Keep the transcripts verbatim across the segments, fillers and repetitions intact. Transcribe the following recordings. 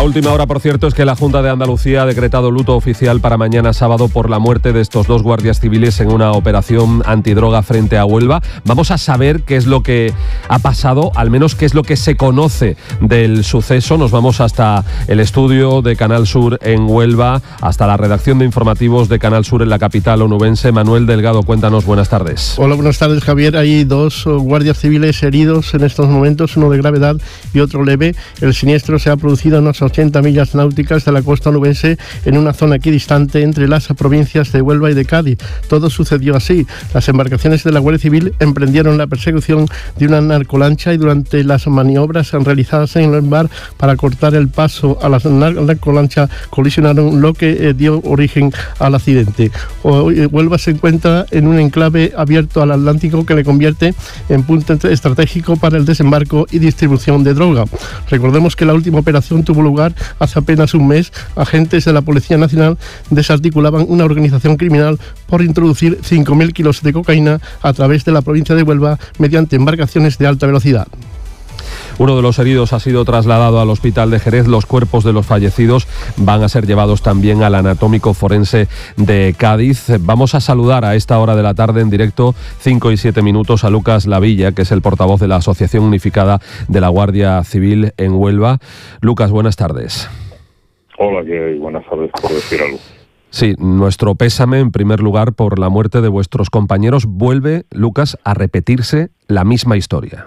La última hora, por cierto, es que la Junta de Andalucía ha decretado luto oficial para mañana sábado por la muerte de estos dos guardias civiles en una operación antidroga frente a Huelva. Vamos a saber qué es lo que ha pasado, al menos qué es lo que se conoce del suceso. Nos vamos hasta el estudio de Canal Sur en Huelva, hasta la redacción de informativos de Canal Sur en la capital onubense. Manuel Delgado, cuéntanos, buenas tardes. Hola, buenas tardes, Javier. Hay dos guardias civiles heridos en estos momentos, uno de gravedad y otro leve. El siniestro se ha producido en unas ochenta millas náuticas de la costa onubense, en una zona equidistante entre las provincias de Huelva y de Cádiz. Todo sucedió así. Las embarcaciones de la Guardia Civil emprendieron la persecución de una narcolancha y durante las maniobras realizadas en el mar para cortar el paso a la narcolancha colisionaron, lo que eh, dio origen al accidente. Hoy Huelva se encuentra en un enclave abierto al Atlántico que le convierte en punto estratégico para el desembarco y distribución de droga. Recordemos que la última operación tuvo lugar hace apenas un mes. Agentes de la Policía Nacional desarticulaban una organización criminal por introducir cinco mil kilos de cocaína a través de la provincia de Huelva mediante embarcaciones de alta velocidad. Uno de los heridos ha sido trasladado al hospital de Jerez. Los cuerpos de los fallecidos van a ser llevados también al anatómico forense de Cádiz. Vamos a saludar a esta hora de la tarde en directo, cinco y siete minutos, a Lucas Lavilla, que es el portavoz de la Asociación Unificada de la Guardia Civil en Huelva. Lucas, buenas tardes. Hola, ¿qué hay? Buenas tardes, por decir algo. Sí, nuestro pésame en primer lugar por la muerte de vuestros compañeros. Vuelve, Lucas, a repetirse la misma historia.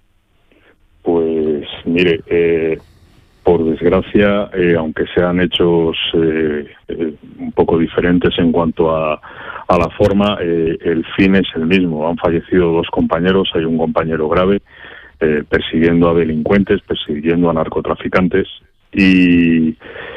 Pues mire, eh, por desgracia, eh, aunque sean hechos eh, eh, un poco diferentes en cuanto a, a la forma, eh, el fin es el mismo. Han fallecido dos compañeros, hay un compañero grave, eh, persiguiendo a delincuentes, persiguiendo a narcotraficantes, y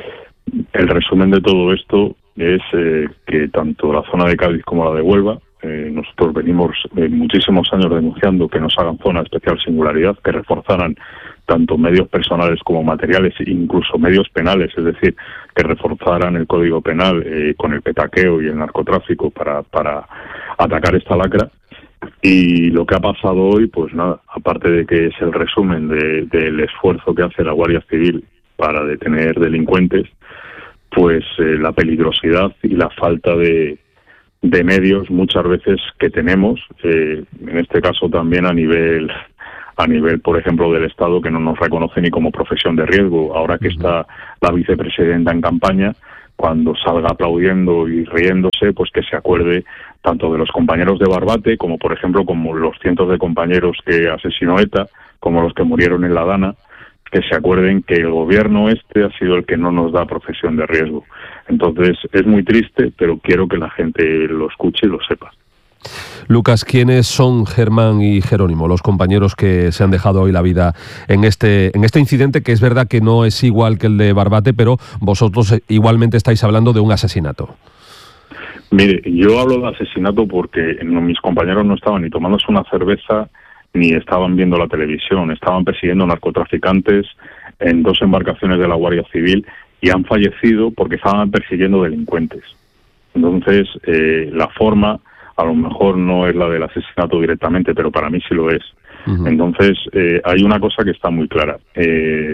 el resumen de todo esto es eh, que tanto la zona de Cádiz como la de Huelva, Eh, nosotros venimos eh, muchísimos años denunciando que nos hagan zona de especial singularidad, que reforzaran tanto medios personales como materiales, incluso medios penales, es decir, que reforzaran el Código Penal eh, con el petaqueo y el narcotráfico para, para atacar esta lacra. Y lo que ha pasado hoy, pues nada, aparte de que es el resumen de, del esfuerzo que hace la Guardia Civil para detener delincuentes, pues eh, la peligrosidad y la falta de de medios muchas veces que tenemos, eh, en este caso también a nivel, a nivel, por ejemplo, del Estado, que no nos reconoce ni como profesión de riesgo. Ahora que está la vicepresidenta en campaña, cuando salga aplaudiendo y riéndose, pues que se acuerde tanto de los compañeros de Barbate, como por ejemplo como los cientos de compañeros que asesinó ETA, como los que murieron en La Dana, que se acuerden que el gobierno este ha sido el que no nos da profesión de riesgo. Entonces, es muy triste, pero quiero que la gente lo escuche y lo sepa. Lucas, ¿quiénes son Germán y Jerónimo, los compañeros que se han dejado hoy la vida en este, en este incidente, que es verdad que no es igual que el de Barbate, pero vosotros igualmente estáis hablando de un asesinato? Mire, yo hablo de asesinato porque mis compañeros no estaban ni tomándose una cerveza ni estaban viendo la televisión, estaban persiguiendo narcotraficantes en dos embarcaciones de la Guardia Civil y han fallecido porque estaban persiguiendo delincuentes. Entonces, eh, la forma a lo mejor no es la del asesinato directamente, pero para mí sí lo es. Uh-huh. Entonces, eh, hay una cosa que está muy clara. Eh,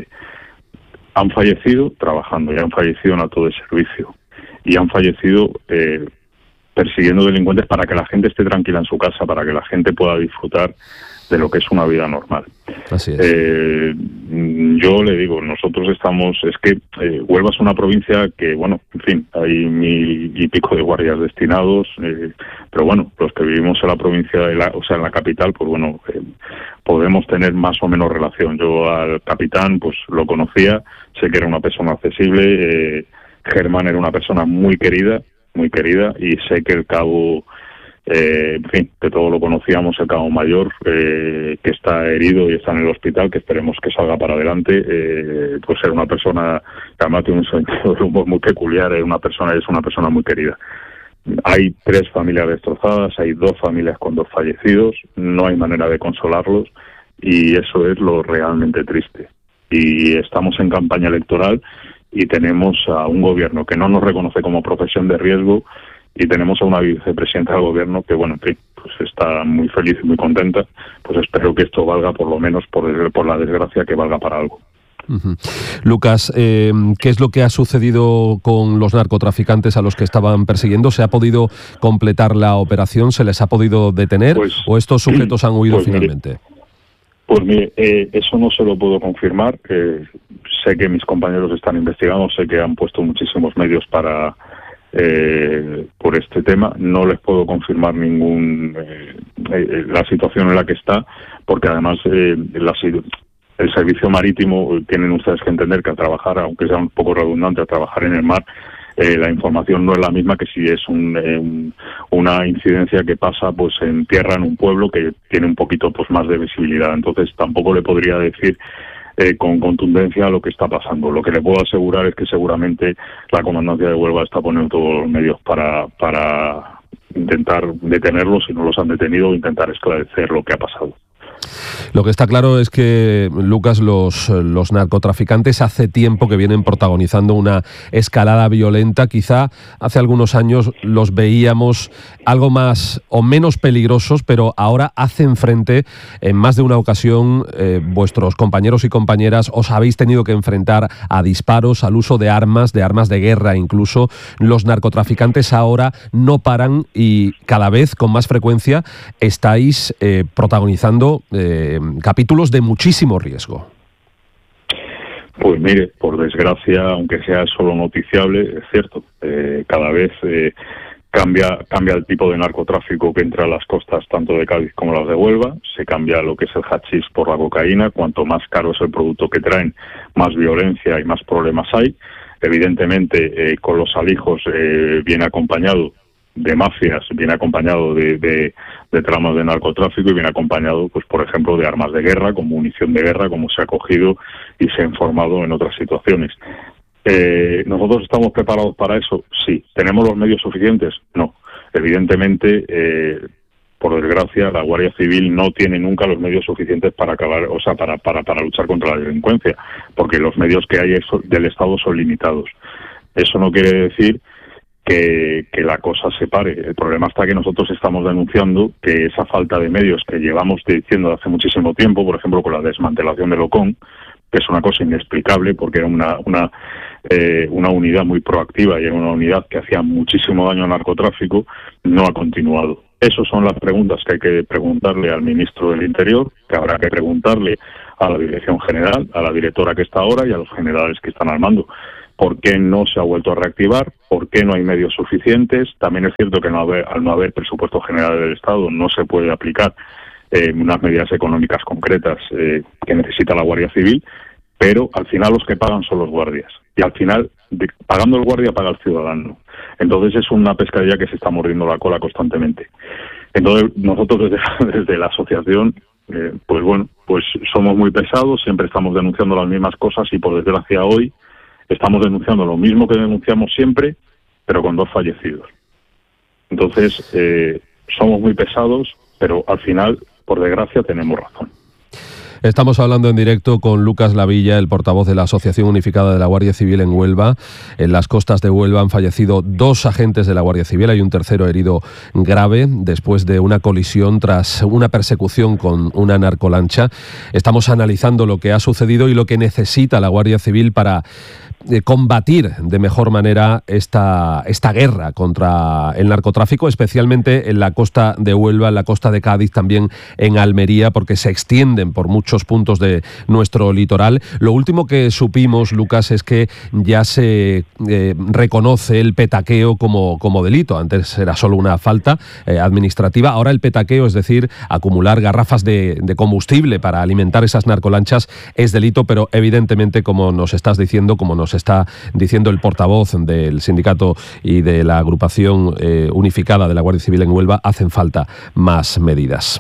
han fallecido trabajando y han fallecido en acto de servicio y han fallecido eh, persiguiendo delincuentes para que la gente esté tranquila en su casa, para que la gente pueda disfrutar de lo que es una vida normal. Así es. Eh, yo le digo, nosotros estamos, es que eh, Huelva es una provincia que, bueno, en fin, hay mil y pico de guardias destinados, eh, pero bueno, los que vivimos en la provincia, de la, o sea, en la capital, pues bueno, eh, podemos tener más o menos relación. Yo al capitán, pues lo conocía, sé que era una persona accesible, eh, Germán era una persona muy querida, muy querida, y sé que el cabo, Eh, en fin, que todos lo conocíamos, el cabo mayor, eh, que está herido y está en el hospital, que esperemos que salga para adelante, eh, pues era una persona que además tiene un sentido de humor muy peculiar, es una persona, es una persona muy querida. Hay tres familias destrozadas, hay dos familias con dos fallecidos, no hay manera de consolarlos y eso es lo realmente triste. Y estamos en campaña electoral y tenemos a un gobierno que no nos reconoce como profesión de riesgo, y tenemos a una vicepresidenta del gobierno que, bueno, en fin, pues está muy feliz y muy contenta. Pues espero que esto valga, por lo menos por, por la desgracia, que valga para algo. Uh-huh. Lucas, eh, ¿qué es lo que ha sucedido con los narcotraficantes a los que estaban persiguiendo? ¿Se ha podido completar la operación? ¿Se les ha podido detener? Pues, ¿o estos sujetos han huido pues finalmente? Mire, pues mire, eh, eso no se lo puedo confirmar. Eh, sé que mis compañeros están investigando, sé que han puesto muchísimos medios para eh, por este tema. No les puedo confirmar ningún eh, eh, la situación en la que está, porque además eh, la el servicio marítimo, tienen ustedes que entender que al trabajar, aunque sea un poco redundante, al trabajar en el mar, eh, la información no es la misma que si es un, eh, un, una incidencia que pasa pues en tierra, en un pueblo que tiene un poquito pues más de visibilidad. Entonces tampoco le podría decir eh, con contundencia lo que está pasando. Lo que le puedo asegurar es que seguramente la Comandancia de Huelva está poniendo todos los medios para, para intentar detenerlos, si no los han detenido, intentar esclarecer lo que ha pasado. Lo que está claro es que, Lucas, los, los narcotraficantes hace tiempo que vienen protagonizando una escalada violenta. Quizá hace algunos años los veíamos algo más o menos peligrosos, pero ahora hacen frente, en más de una ocasión, eh, vuestros compañeros y compañeras os habéis tenido que enfrentar a disparos, al uso de armas, de armas de guerra incluso. Los narcotraficantes ahora no paran y cada vez con más frecuencia estáis eh, protagonizando Eh, capítulos de muchísimo riesgo. Pues mire, por desgracia, aunque sea solo noticiable, es cierto, eh, cada vez eh, cambia cambia el tipo de narcotráfico que entra a las costas tanto de Cádiz como las de Huelva, se cambia lo que es el hachís por la cocaína. Cuanto más caro es el producto que traen, más violencia y más problemas hay. Evidentemente, eh, con los alijos eh, viene acompañado de mafias, viene acompañado de, de, de tramas de narcotráfico y viene acompañado, pues por ejemplo, de armas de guerra, con munición de guerra, como se ha cogido y se ha informado en otras situaciones. Eh, ¿Nosotros estamos preparados para eso? Sí. ¿Tenemos los medios suficientes? No. Evidentemente, eh, por desgracia, la Guardia Civil no tiene nunca los medios suficientes para acabar, o sea, para, para, para luchar contra la delincuencia, porque los medios que hay del Estado son limitados. Eso no quiere decir Que, que la cosa se pare. El problema está que nosotros estamos denunciando que esa falta de medios que llevamos diciendo hace muchísimo tiempo, por ejemplo con la desmantelación del Ocon, que es una cosa inexplicable porque era una una eh, una unidad muy proactiva y era una unidad que hacía muchísimo daño al narcotráfico, no ha continuado. Esas son las preguntas que hay que preguntarle al ministro del Interior, que habrá que preguntarle a la Dirección General, a la directora que está ahora y a los generales que están al mando. ¿Por qué no se ha vuelto a reactivar? ¿Por qué no hay medios suficientes? También es cierto que no haber, al no haber presupuesto general del Estado no se puede aplicar eh, unas medidas económicas concretas eh, que necesita la Guardia Civil, pero al final los que pagan son los guardias. Y al final, de, pagando el guardia, paga el ciudadano. Entonces es una pescadilla que se está mordiendo la cola constantemente. Entonces nosotros desde, desde la asociación, eh, pues bueno, pues somos muy pesados, siempre estamos denunciando las mismas cosas y por desgracia hoy estamos denunciando lo mismo que denunciamos siempre, pero con dos fallecidos. Entonces, eh, somos muy pesados, pero al final, por desgracia, tenemos razón. Estamos hablando en directo con Lucas Lavilla, el portavoz de la Asociación Unificada de la Guardia Civil en Huelva. En las costas de Huelva han fallecido dos agentes de la Guardia Civil. Hay un tercero herido grave después de una colisión tras una persecución con una narcolancha. Estamos analizando lo que ha sucedido y lo que necesita la Guardia Civil para combatir de mejor manera esta, esta guerra contra el narcotráfico, especialmente en la costa de Huelva, en la costa de Cádiz, también en Almería, porque se extienden por muchos puntos de nuestro litoral. Lo último que supimos, Lucas, es que ya se eh, reconoce el petaqueo como, como delito. Antes era solo una falta eh, administrativa. Ahora el petaqueo, es decir, acumular garrafas de, de combustible para alimentar esas narcolanchas, es delito, pero evidentemente, como nos estás diciendo, como nos está diciendo el portavoz del sindicato y de la agrupación eh, unificada de la Guardia Civil en Huelva, hacen falta más medidas.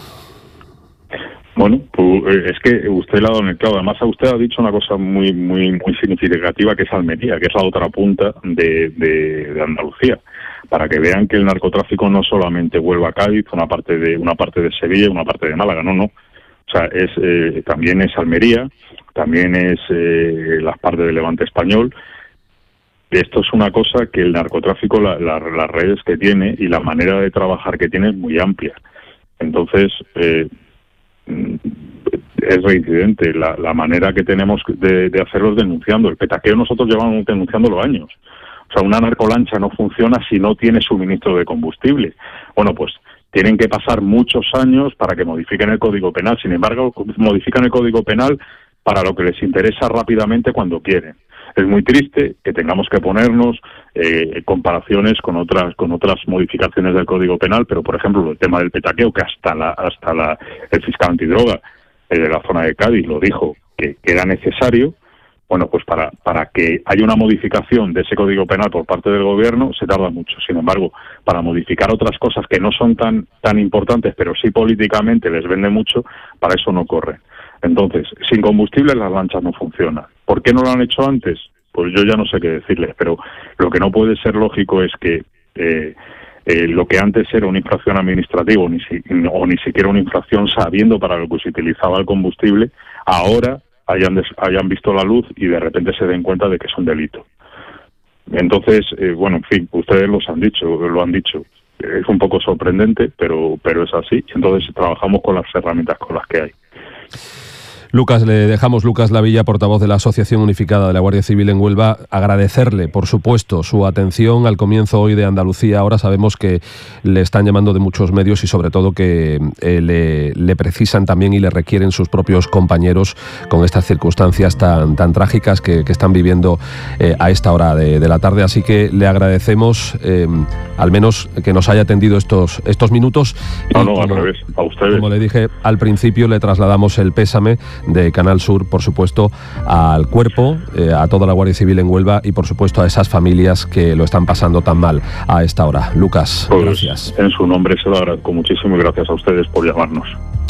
Bueno, pues es que usted le ha dado en el clavo. Además, usted ha dicho una cosa muy muy muy significativa, que es Almería, que es la otra punta de, de, de Andalucía, para que vean que el narcotráfico no solamente Huelva a Cádiz, una parte de una parte de Sevilla, una parte de Málaga, no, no. O sea, es eh, también es Almería, también es eh, las partes del Levante español. Esto es una cosa que el narcotráfico, la, la, las redes que tiene y la manera de trabajar que tiene es muy amplia. Entonces, eh, es reincidente. La, la manera que tenemos de, de hacerlo es denunciando. El petaqueo nosotros llevamos denunciándolo años. O sea, una narcolancha no funciona si no tiene suministro de combustible. Bueno, pues tienen que pasar muchos años para que modifiquen el Código Penal. Sin embargo, modifican el Código Penal para lo que les interesa rápidamente cuando quieren. Es muy triste que tengamos que ponernos eh, comparaciones con otras con otras modificaciones del Código Penal, pero por ejemplo el tema del petaqueo, que hasta la hasta la el fiscal antidroga eh, de la zona de Cádiz lo dijo que, que era necesario. Bueno, pues para para que haya una modificación de ese Código Penal por parte del Gobierno se tarda mucho. Sin embargo, para modificar otras cosas que no son tan tan importantes, pero sí políticamente les vende mucho, para eso no corren. Entonces, sin combustible las lanchas no funcionan. ¿Por qué no lo han hecho antes? Pues yo ya no sé qué decirles, pero lo que no puede ser lógico es que eh, eh, lo que antes era una infracción administrativa ni si, o ni siquiera una infracción sabiendo para lo que se utilizaba el combustible, ahora hayan, des, hayan visto la luz y de repente se den cuenta de que es un delito. Entonces, eh, bueno, en fin, ustedes los han dicho, lo han dicho. Es un poco sorprendente, pero, pero es así. Entonces trabajamos con las herramientas con las que hay. Lucas, le dejamos, Lucas Lavilla, portavoz de la Asociación Unificada de la Guardia Civil en Huelva, agradecerle, por supuesto, su atención al comienzo hoy de Andalucía. Ahora sabemos que le están llamando de muchos medios y sobre todo que eh, le, le precisan también y le requieren sus propios compañeros con estas circunstancias tan, tan trágicas que, que están viviendo eh, a esta hora de, de la tarde. Así que le agradecemos eh, al menos que nos haya atendido estos, estos minutos. No, no, al revés, a ustedes. Como le dije al principio, le trasladamos el pésame de Canal Sur, por supuesto, al cuerpo, eh, a toda la Guardia Civil en Huelva y, por supuesto, a esas familias que lo están pasando tan mal a esta hora. Lucas, pues, gracias. En su nombre se lo agradezco muchísimo y gracias a ustedes por llamarnos.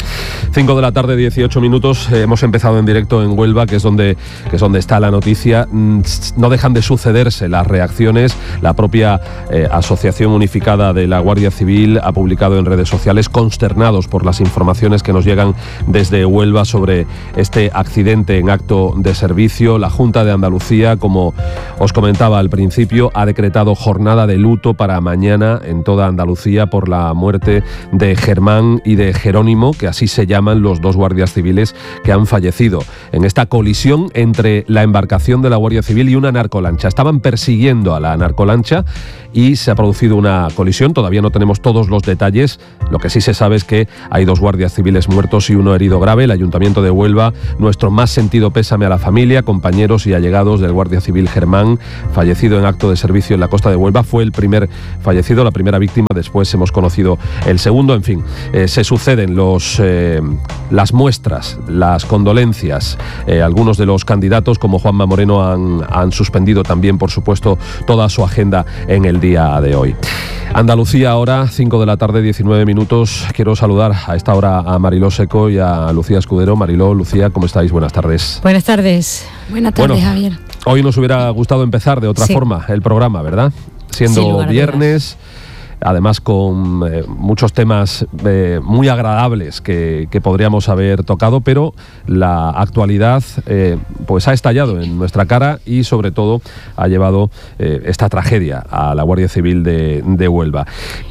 cinco de la tarde, dieciocho minutos. Eh, hemos empezado en directo en Huelva, que es donde que es donde está la noticia. No dejan de sucederse las reacciones. La propia eh, Asociación Unificada de la Guardia Civil ha publicado en redes sociales, consternados por las informaciones que nos llegan desde Huelva sobre este accidente en acto de servicio. La Junta de Andalucía, como os comentaba al principio, ha decretado jornada de luto para mañana en toda Andalucía por la muerte de Germán y de Jerónimo, que así se llaman los dos guardias civiles que han fallecido en esta colisión entre la embarcación de la Guardia Civil y una narcolancha. Estaban persiguiendo a la narcolancha y se ha producido una colisión. Todavía no tenemos todos los detalles. Lo que sí se sabe es que hay dos guardias civiles muertos y uno herido grave. El Ayuntamiento de Huelva, nuestro más sentido pésame a la familia, compañeros y allegados del guardia civil Germán, fallecido en acto de servicio en la costa de Huelva. Fue el primer fallecido, la primera víctima. Después hemos conocido el segundo. En fin, eh, se suceden los, eh, las muestras, las condolencias. Eh, algunos de los candidatos, como Juanma Moreno, han, han suspendido también, por supuesto, toda su agenda en el día de hoy. Andalucía ahora, cinco de la tarde, diecinueve minutos. Quiero saludar a esta hora a Mariló Seco y a Lucía Escudero. Mariló, Lucía, ¿cómo estáis? Buenas tardes. Buenas tardes. Buenas tardes, bueno, Javier. Hoy nos hubiera gustado empezar de otra sí. forma el programa, ¿verdad? Siendo viernes, además con eh, muchos temas eh, muy agradables que, que podríamos haber tocado, pero la actualidad eh, pues ha estallado en nuestra cara y sobre todo ha llevado eh, esta tragedia a la Guardia Civil de, de Huelva.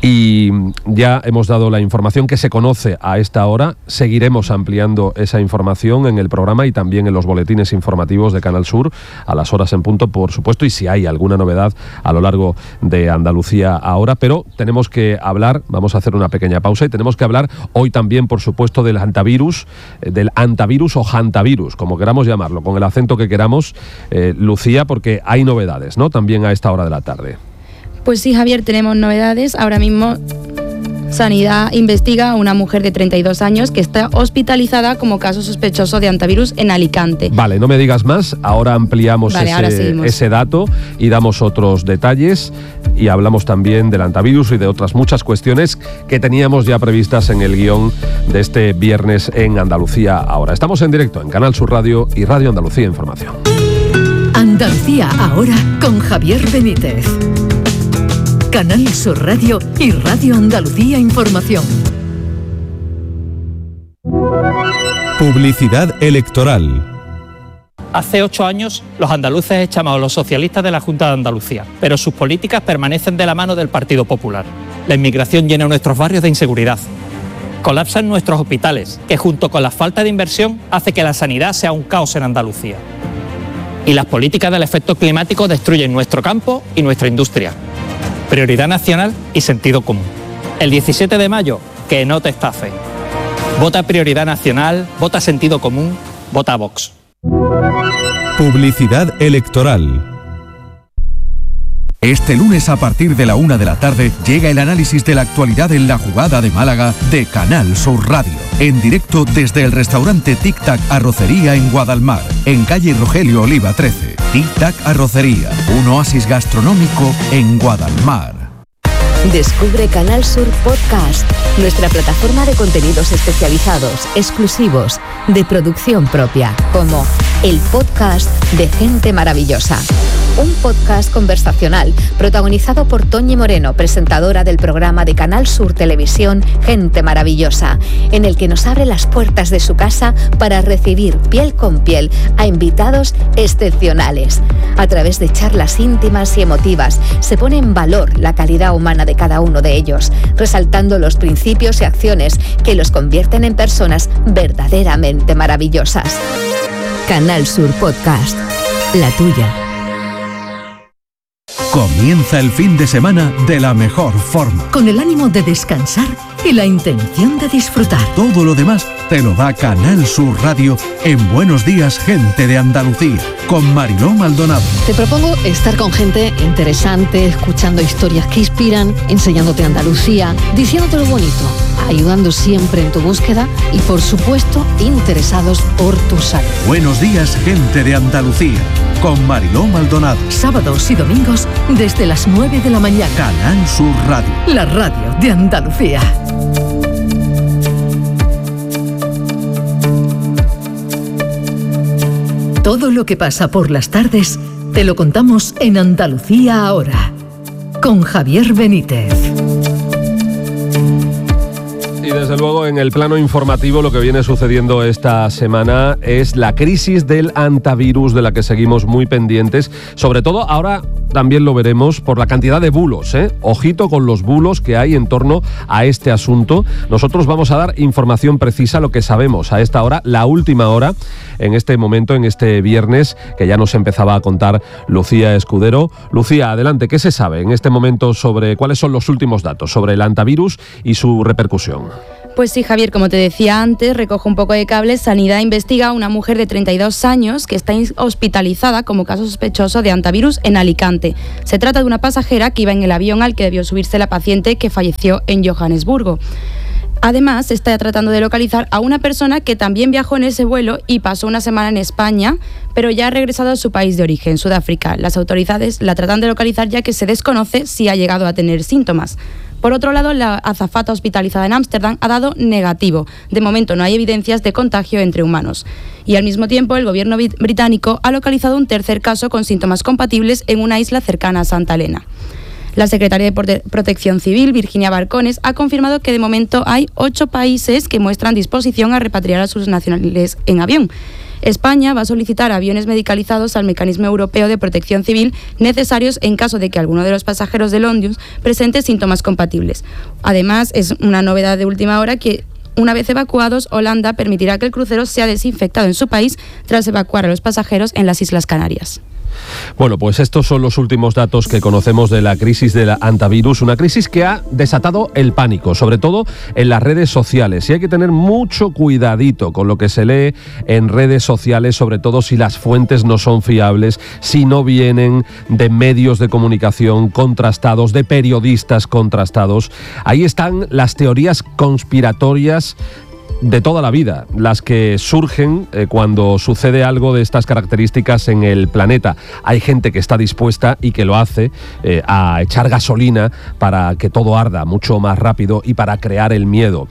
Y ya hemos dado la información que se conoce a esta hora. Seguiremos ampliando esa información en el programa y también en los boletines informativos de Canal Sur a las horas en punto, por supuesto, y si hay alguna novedad a lo largo de Andalucía ahora, pero tenemos que hablar, vamos a hacer una pequeña pausa y tenemos que hablar hoy también, por supuesto, del antivirus, del antivirus o hantavirus, como queramos llamarlo, con el acento que queramos, eh, Lucía, porque hay novedades, ¿no? También a esta hora de la tarde. Pues sí, Javier, tenemos novedades. Ahora mismo Sanidad investiga a una mujer de treinta y dos años que está hospitalizada como caso sospechoso de antivirus en Alicante. Vale, no me digas más, ahora ampliamos vale, ese, ahora ese dato y damos otros detalles y hablamos también del antivirus y de otras muchas cuestiones que teníamos ya previstas en el guión de este viernes en Andalucía ahora. Estamos en directo en Canal Sur Radio y Radio Andalucía Información. Andalucía ahora con Javier Benítez. Canal Sur Radio y Radio Andalucía Información. Publicidad electoral. Hace ocho años los andaluces echamos a los socialistas de la Junta de Andalucía, pero sus políticas permanecen de la mano del Partido Popular. La inmigración llena nuestros barrios de inseguridad. Colapsan nuestros hospitales, que junto con la falta de inversión hace que la sanidad sea un caos en Andalucía. Y las políticas del efecto climático destruyen nuestro campo y nuestra industria. Prioridad nacional y sentido común. El diecisiete de mayo, que no te estafe. Vota Prioridad Nacional, vota Sentido Común, vota Vox. Publicidad electoral. Este lunes a partir de la una de la tarde llega el análisis de la actualidad en La Jugada de Málaga de Canal Sur Radio. En directo desde el restaurante Tic Tac Arrocería en Guadalmar, en calle Rogelio Oliva trece. Tic Tac Arrocería, un oasis gastronómico en Guadalmar. Descubre Canal Sur Podcast, nuestra plataforma de contenidos especializados, exclusivos, de producción propia, como el podcast de Gente Maravillosa. Un podcast conversacional protagonizado por Toñi Moreno, presentadora del programa de Canal Sur Televisión Gente Maravillosa, en el que nos abre las puertas de su casa para recibir piel con piel a invitados excepcionales. A través de charlas íntimas y emotivas se pone en valor la calidad humana de cada uno de ellos, resaltando los principios y acciones que los convierten en personas verdaderamente maravillosas. Canal Sur Podcast, la tuya. Comienza el fin de semana de la mejor forma. Con el ánimo de descansar y la intención de disfrutar. Todo lo demás te lo da Canal Sur Radio en Buenos Días, Gente de Andalucía, con Mariló Maldonado. Te propongo estar con gente interesante, escuchando historias que inspiran, enseñándote Andalucía, diciéndote lo bonito, ayudando siempre en tu búsqueda y, por supuesto, interesados por tu salud. Buenos Días, Gente de Andalucía, con Mariló Maldonado. Sábados y domingos desde las nueve de la mañana. Canal Sur Radio. La radio de Andalucía. Todo lo que pasa por las tardes te lo contamos en Andalucía Ahora, con Javier Benítez. Y desde luego en el plano informativo lo que viene sucediendo esta semana es la crisis del antivirus, de la que seguimos muy pendientes, sobre todo ahora también lo veremos por la cantidad de bulos, ¿eh? Ojito con los bulos que hay en torno a este asunto. Nosotros vamos a dar información precisa, lo que sabemos a esta hora, la última hora, en este momento, en este viernes, que ya nos empezaba a contar Lucía Escudero. Lucía, adelante, ¿qué se sabe en este momento sobre cuáles son los últimos datos sobre el antivirus y su repercusión? Pues sí, Javier, como te decía antes, recojo un poco de cable. Sanidad investiga a una mujer de treinta y dos años que está hospitalizada como caso sospechoso de antivirus en Alicante. Se trata de una pasajera que iba en el avión al que debió subirse la paciente que falleció en Johannesburgo. Además, se está tratando de localizar a una persona que también viajó en ese vuelo y pasó una semana en España, pero ya ha regresado a su país de origen, Sudáfrica. Las autoridades la tratan de localizar ya que se desconoce si ha llegado a tener síntomas. Por otro lado, la azafata hospitalizada en Ámsterdam ha dado negativo. De momento no hay evidencias de contagio entre humanos. Y al mismo tiempo, el gobierno británico ha localizado un tercer caso con síntomas compatibles en una isla cercana a Santa Elena. La secretaria de Prote- Protección Civil, Virginia Barcones, ha confirmado que de momento hay ocho países que muestran disposición a repatriar a sus nacionales en avión. España va a solicitar aviones medicalizados al Mecanismo Europeo de Protección Civil necesarios en caso de que alguno de los pasajeros de Londres presente síntomas compatibles. Además, es una novedad de última hora que, una vez evacuados, Holanda permitirá que el crucero sea desinfectado en su país tras evacuar a los pasajeros en las Islas Canarias. Bueno, pues estos son los últimos datos que conocemos de la crisis del antivirus, una crisis que ha desatado el pánico, sobre todo en las redes sociales. Y hay que tener mucho cuidadito con lo que se lee en redes sociales, sobre todo si las fuentes no son fiables, si no vienen de medios de comunicación contrastados, de periodistas contrastados. Ahí están las teorías conspiratorias de toda la vida, las que surgen eh, cuando sucede algo de estas características en el planeta. Hay gente que está dispuesta y que lo hace eh, a echar gasolina para que todo arda mucho más rápido y para crear el miedo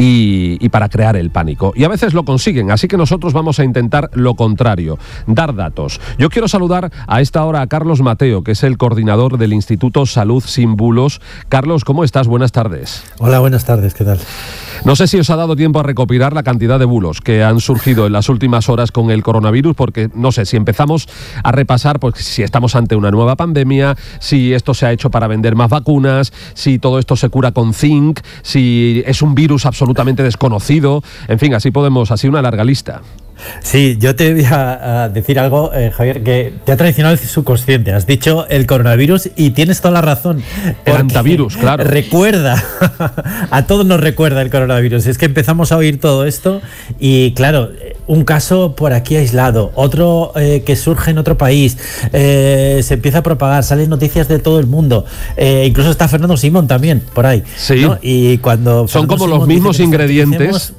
y, y para crear el pánico. Y a veces lo consiguen, así que nosotros vamos a intentar lo contrario, dar datos. Yo quiero saludar a esta hora a Carlos Mateo, que es el coordinador del Instituto Salud Sin Bulos. Carlos, ¿cómo estás? Buenas tardes. Hola, buenas tardes, ¿qué tal? No sé si os ha dado tiempo a recopilar la cantidad de bulos que han surgido en las últimas horas con el coronavirus, porque no sé, si empezamos a repasar, pues si estamos ante una nueva pandemia, si esto se ha hecho para vender más vacunas, si todo esto se cura con zinc, si es un virus absolutamente desconocido, en fin, así podemos, así una larga lista. Sí, yo te voy a, a decir algo, eh, Javier, que te ha traicionado el subconsciente. Has dicho el coronavirus y tienes toda la razón. El antivirus, claro. Recuerda, a todos nos recuerda el coronavirus. Es que empezamos a oír todo esto y, claro, un caso por aquí aislado, otro eh, que surge en otro país, eh, se empieza a propagar, salen noticias de todo el mundo. Eh, incluso está Fernando Simón también por ahí. Sí. ¿No? Y cuando son como Simón los mismos ingredientes.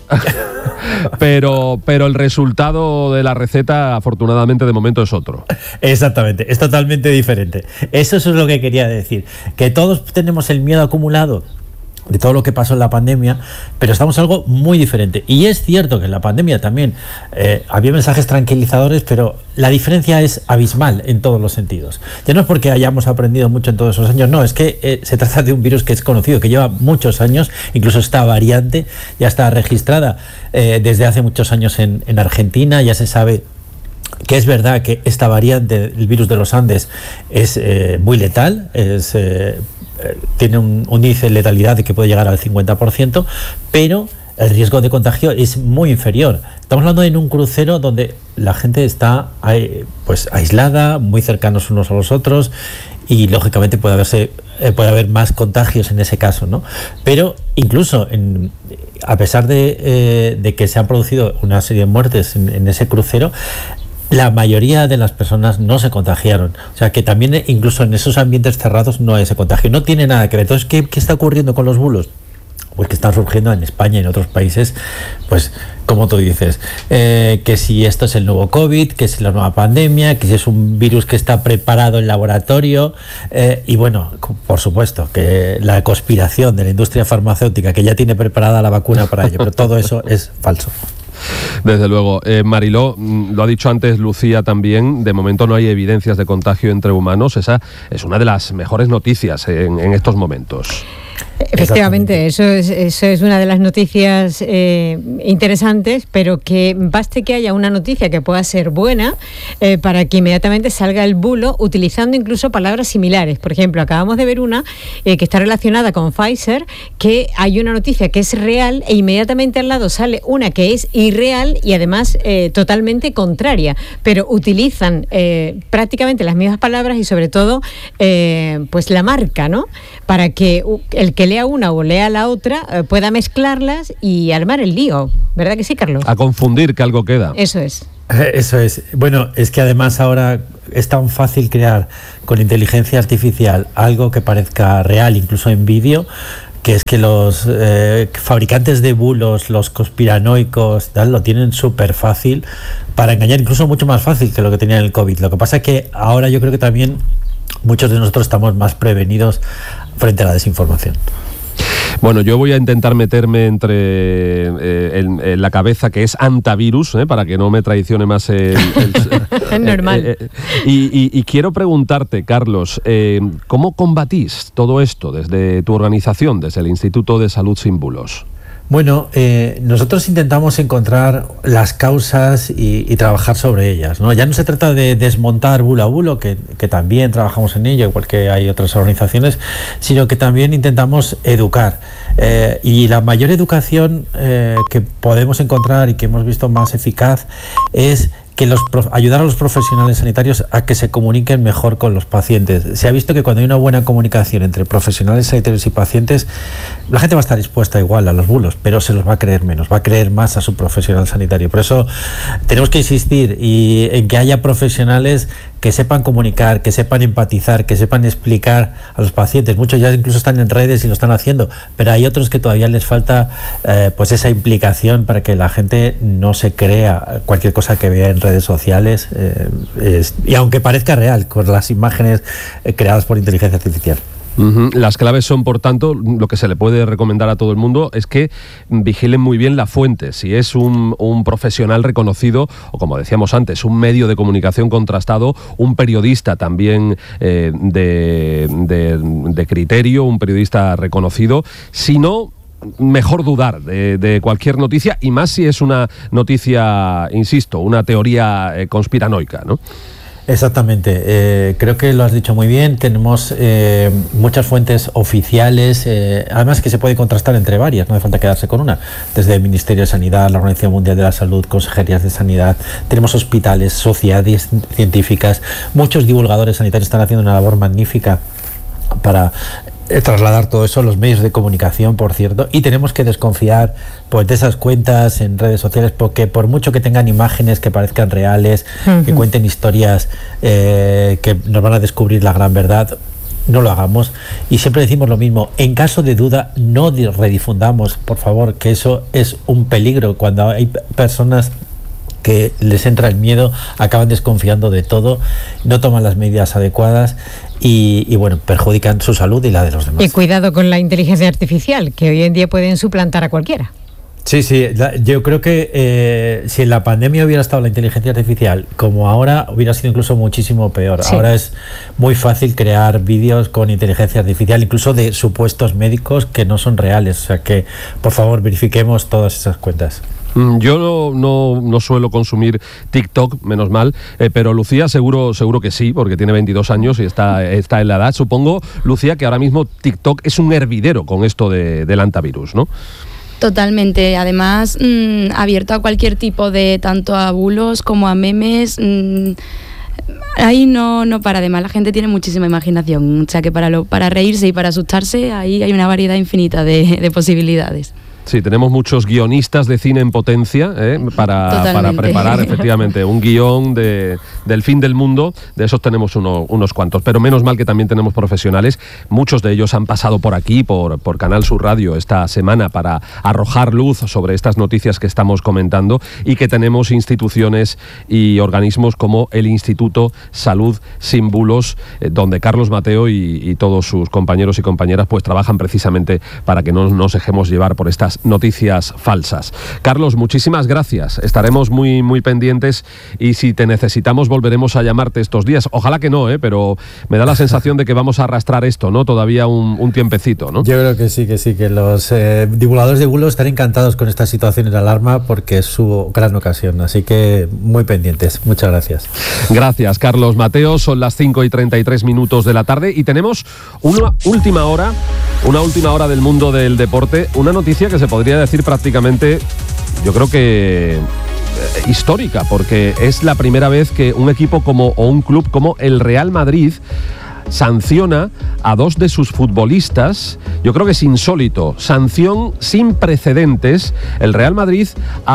Pero, pero el resultado de la receta, afortunadamente, de momento es otro. Exactamente, es totalmente diferente. Eso es lo que quería decir. Que todos tenemos el miedo acumulado de todo lo que pasó en la pandemia, pero estamos en algo muy diferente. Y es cierto que en la pandemia también eh, había mensajes tranquilizadores, pero la diferencia es abismal en todos los sentidos. Ya no es porque hayamos aprendido mucho en todos esos años, no, es que eh, se trata de un virus que es conocido, que lleva muchos años, incluso esta variante ya está registrada eh, desde hace muchos años en, en Argentina, ya se sabe que es verdad que esta variante, el virus de los Andes, es eh, muy letal, es... Eh, tiene un, un índice de letalidad de que puede llegar al cincuenta por ciento, pero el riesgo de contagio es muy inferior. Estamos hablando de un crucero donde la gente está pues aislada, muy cercanos unos a los otros, y lógicamente puede haberse eh, puede haber más contagios en ese caso, ¿no? Pero incluso en, a pesar de, eh, de que se han producido una serie de muertes en, en ese crucero, la mayoría de las personas no se contagiaron. O sea que también incluso en esos ambientes cerrados no hay ese contagio. No tiene nada que ver. Entonces, ¿qué, qué está ocurriendo con los bulos? Pues que están surgiendo en España y en otros países, pues como tú dices, eh, que si esto es el nuevo COVID, que si la nueva pandemia, que si es un virus que está preparado en laboratorio, eh, y bueno, por supuesto, que la conspiración de la industria farmacéutica, que ya tiene preparada la vacuna para ello, pero todo eso es falso. Desde luego. Eh, Mariló, lo ha dicho antes Lucía también, de momento no hay evidencias de contagio entre humanos. Esa es una de las mejores noticias en, en estos momentos. Efectivamente, eso es, eso es una de las noticias eh, interesantes, pero que baste que haya una noticia que pueda ser buena eh, para que inmediatamente salga el bulo utilizando incluso palabras similares. Por ejemplo, acabamos de ver una eh, que está relacionada con Pfizer, que hay una noticia que es real e inmediatamente al lado sale una que es irreal y además eh, totalmente contraria, pero utilizan eh, prácticamente las mismas palabras y sobre todo eh, pues la marca, ¿no? Para que uh, el que lea una o lea la otra eh, pueda mezclarlas y armar el lío, ¿verdad que sí, Carlos? A confundir, que algo queda. Eso es. Eso es. Bueno, es que además ahora es tan fácil crear con inteligencia artificial algo que parezca real, incluso en vídeo, que es que los eh, fabricantes de bulos, los conspiranoicos, tal, lo tienen súper fácil para engañar, incluso mucho más fácil que lo que tenía el COVID. Lo que pasa es que ahora yo creo que también muchos de nosotros estamos más prevenidos frente a la desinformación. Bueno, yo voy a intentar meterme entre eh, en, en la cabeza que es antivirus, ¿eh? Para que no me traicione más el... el es normal. Eh, eh, y, y, y quiero preguntarte, Carlos, eh, ¿cómo combatís todo esto desde tu organización, desde el Instituto de Salud Sin Bulos? Bueno, eh, nosotros intentamos encontrar las causas y, y trabajar sobre ellas, ¿no? Ya no se trata de desmontar bulo a bulo, que, que también trabajamos en ello, igual que hay otras organizaciones, sino que también intentamos educar. Eh, y la mayor educación eh, que podemos encontrar y que hemos visto más eficaz es que los ayudar a los profesionales sanitarios a que se comuniquen mejor con los pacientes. Se ha visto que cuando hay una buena comunicación entre profesionales sanitarios y pacientes, la gente va a estar dispuesta igual a los bulos, pero se los va a creer menos, va a creer más a su profesional sanitario. Por eso tenemos que insistir y en que haya profesionales que sepan comunicar, que sepan empatizar, que sepan explicar a los pacientes. Muchos ya incluso están en redes y lo están haciendo, pero hay otros que todavía les falta eh, pues esa implicación para que la gente no se crea cualquier cosa que vea en redes sociales, eh, es, y aunque parezca real, con las imágenes eh, creadas por inteligencia artificial. Uh-huh. Las claves son, por tanto, lo que se le puede recomendar a todo el mundo es que vigilen muy bien la fuente. Si es un, un profesional reconocido, o como decíamos antes, un medio de comunicación contrastado, un periodista también eh, de, de, de criterio, un periodista reconocido. Si no, mejor dudar de, de cualquier noticia, y más si es una noticia, insisto, una teoría eh, conspiranoica, ¿no? Exactamente, eh, creo que lo has dicho muy bien. Tenemos eh, muchas fuentes oficiales, eh, además que se puede contrastar entre varias, no hace falta quedarse con una, desde el Ministerio de Sanidad, la Organización Mundial de la Salud, consejerías de sanidad, tenemos hospitales, sociedades científicas, muchos divulgadores sanitarios están haciendo una labor magnífica para eh, trasladar todo eso a los medios de comunicación, por cierto, y tenemos que desconfiar pues, de esas cuentas en redes sociales, porque por mucho que tengan imágenes que parezcan reales, uh-huh. que cuenten historias eh, que nos van a descubrir la gran verdad, no lo hagamos. Y siempre decimos lo mismo: en caso de duda, no redifundamos, por favor, que eso es un peligro. Cuando hay personas que les entra el miedo, acaban desconfiando de todo, no toman las medidas adecuadas y, y bueno, perjudican su salud y la de los demás. Y cuidado con la inteligencia artificial, que hoy en día pueden suplantar a cualquiera. Sí, sí, la, yo creo que eh, si en la pandemia hubiera estado la inteligencia artificial como ahora, hubiera sido incluso muchísimo peor. Sí. Ahora es muy fácil crear vídeos con inteligencia artificial, incluso de supuestos médicos que no son reales. O sea que, por favor, verifiquemos todas esas cuentas. Yo no, no, no suelo consumir TikTok, menos mal, eh, pero Lucía seguro seguro que sí, porque tiene veintidós años y está, está en la edad. Supongo, Lucía, que ahora mismo TikTok es un hervidero con esto de, del antivirus, ¿no? Totalmente, además mmm, abierto a cualquier tipo de, tanto a bulos como a memes. Mmm, ahí no, no para de más, la gente tiene muchísima imaginación, o sea que para, lo, para reírse y para asustarse ahí hay una variedad infinita de, de posibilidades. Sí, tenemos muchos guionistas de cine en potencia ¿eh? para, para preparar efectivamente un guión de, del fin del mundo. De esos tenemos uno, unos cuantos, pero menos mal que también tenemos profesionales. Muchos de ellos han pasado por aquí, por, por Canal Sur Radio esta semana, para arrojar luz sobre estas noticias que estamos comentando, y que tenemos instituciones y organismos como el Instituto Salud Sin Bulos, eh, donde Carlos Mateo y, y todos sus compañeros y compañeras pues trabajan precisamente para que no nos dejemos llevar por estas noticias falsas. Carlos, muchísimas gracias. Estaremos muy muy pendientes y si te necesitamos volveremos a llamarte estos días. Ojalá que no, ¿eh? Pero me da la sensación de que vamos a arrastrar esto, ¿no? Todavía un, un tiempecito, ¿no? Yo creo que sí, que sí, que los eh, divulgadores de bulos están encantados con esta situación de alarma porque es su gran ocasión. Así que muy pendientes. Muchas gracias. Gracias, Carlos Mateo. Son las cinco y treinta y tres minutos de la tarde y tenemos una última hora, una última hora del mundo del deporte, una noticia que se podría decir prácticamente, yo creo que eh, histórica, porque es la primera vez que un equipo como o un club como el Real Madrid sanciona a dos de sus futbolistas. Yo creo que es insólito, sanción sin precedentes. El Real Madrid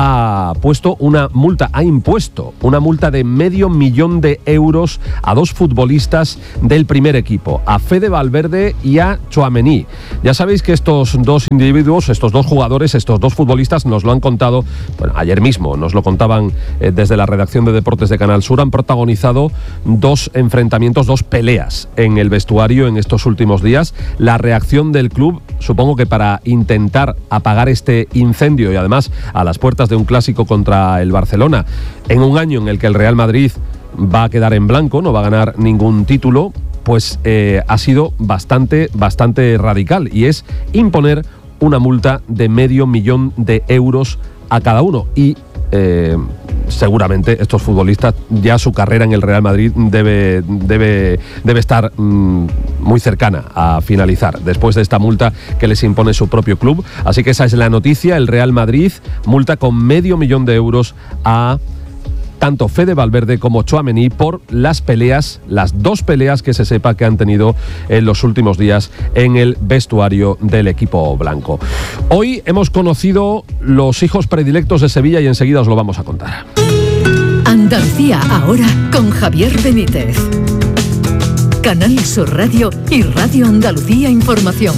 ha puesto una multa, ha impuesto una multa de medio millón de euros a dos futbolistas del primer equipo, a Fede Valverde y a Tchouaméni. Ya sabéis que estos dos individuos, estos dos jugadores, estos dos futbolistas nos lo han contado, bueno, ayer mismo nos lo contaban eh, desde la redacción de Deportes de Canal Sur. Han protagonizado dos enfrentamientos, dos peleas en el vestuario en estos últimos días. La reacción del club, supongo que para intentar apagar este incendio y además a las puertas de un clásico contra el Barcelona, en un año en el que el Real Madrid va a quedar en blanco, no va a ganar ningún título, pues eh, ha sido bastante, bastante radical, y es imponer una multa de medio millón de euros a cada uno. Y Eh, seguramente estos futbolistas, ya su carrera en el Real Madrid debe, debe, debe estar mmm, muy cercana a finalizar después de esta multa que les impone su propio club. Así que esa es la noticia. El Real Madrid multa con medio millón de euros a tanto Fede Valverde como Tchouaméni por las peleas, las dos peleas que se sepa que han tenido en los últimos días en el vestuario del equipo blanco. Hoy hemos conocido los hijos predilectos de Sevilla y enseguida os lo vamos a contar. Andalucía ahora con Javier Benítez. Canal Sur Radio y Radio Andalucía Información.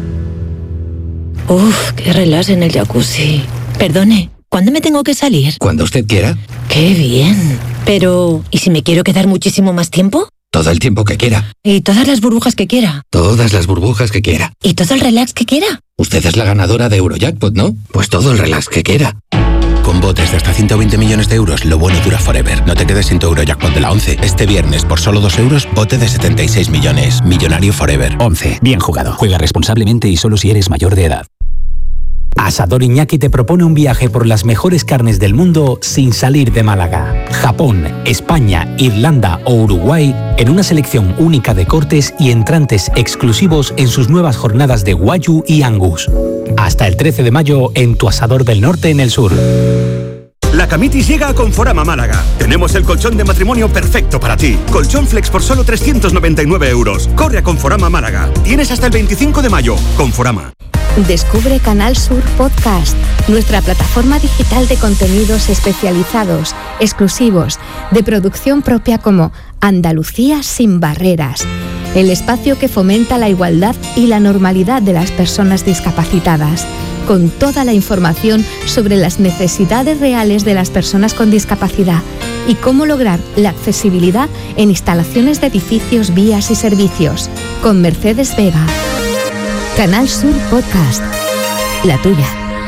Uf, qué relax en el jacuzzi. Perdone, ¿cuándo me tengo que salir? Cuando usted quiera. ¡Qué bien! Pero, ¿y si me quiero quedar muchísimo más tiempo? Todo el tiempo que quiera. ¿Y todas las burbujas que quiera? Todas las burbujas que quiera. ¿Y todo el relax que quiera? Usted es la ganadora de Eurojackpot, ¿no? Pues todo el relax que quiera. Con botes de hasta ciento veinte millones de euros, lo bueno dura forever. No te quedes sin tu Eurojackpot de la once. Este viernes, por solo dos euros, bote de setenta y seis millones. Millonario forever. once. Bien jugado. Juega responsablemente y solo si eres mayor de edad. Asador Iñaki te propone un viaje por las mejores carnes del mundo sin salir de Málaga. Japón, España, Irlanda o Uruguay en una selección única de cortes y entrantes exclusivos en sus nuevas jornadas de Wagyu y Angus. Hasta el trece de mayo en tu Asador del Norte en el sur. La Camitis llega a Conforama Málaga. Tenemos el colchón de matrimonio perfecto para ti. Colchón Flex por solo trescientos noventa y nueve euros. Corre a Conforama Málaga. Tienes hasta el veinticinco de mayo. Conforama. Descubre Canal Sur Podcast, nuestra plataforma digital de contenidos especializados, exclusivos, de producción propia como Andalucía sin barreras, el espacio que fomenta la igualdad y la normalidad de las personas discapacitadas, con toda la información sobre las necesidades reales de las personas con discapacidad y cómo lograr la accesibilidad en instalaciones de edificios, vías y servicios, con Mercedes Vega. Canal Sur Podcast, la tuya.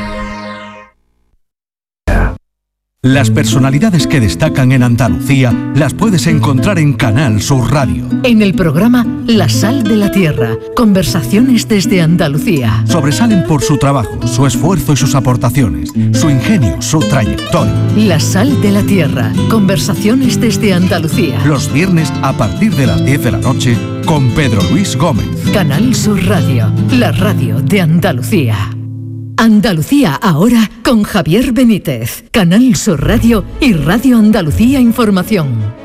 Las personalidades que destacan en Andalucía las puedes encontrar en Canal Sur Radio. En el programa La Sal de la Tierra, conversaciones desde Andalucía. Sobresalen por su trabajo, su esfuerzo y sus aportaciones, su ingenio, su trayectoria. La Sal de la Tierra, conversaciones desde Andalucía. Los viernes a partir de las diez de la noche con Pedro Luis Gómez. Canal Sur Radio, la radio de Andalucía. Andalucía ahora con Javier Benítez, Canal Sur Radio y Radio Andalucía Información.